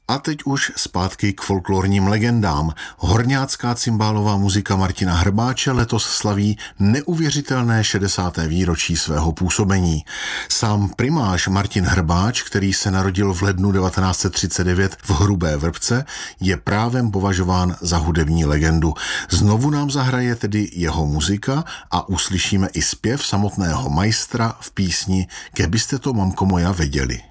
A teď už zpátky k folklorním legendám. Horňácká cymbálová muzika Martina Hrbáče letos slaví neuvěřitelné 60. výročí svého působení. Sám primář Martin Hrbáč, který se narodil v lednu 1939 v Hrubé Vrbce, je právem považován za hudební legendu. Znovu nám zahraje tedy jeho muzika a uslyšíme i zpěv samotného majstra v písni Kebyste to, mamko moja, věděli.